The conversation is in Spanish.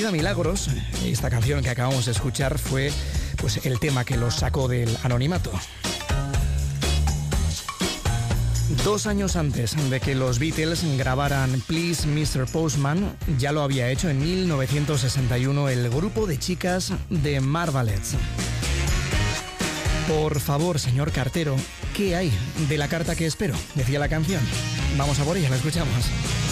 Avenida Milagros, esta canción que acabamos de escuchar fue pues el tema que los sacó del anonimato. 2 años antes de que los Beatles grabaran Please Mr. Postman, ya lo había hecho en 1961 el grupo de chicas de Marvelettes. Por favor, señor cartero, ¿qué hay de la carta que espero?, decía la canción. Vamos a por ella, la escuchamos.